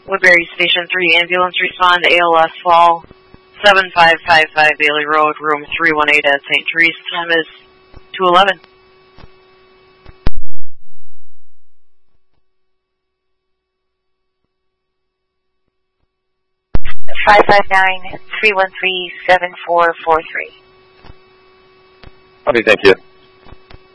Woodbury Station 3 ambulance respond to ALS fall 7555 Bailey Road, room 318 at St. Therese. Time is 2:11. Five 559-313-7443. Okay, thank you.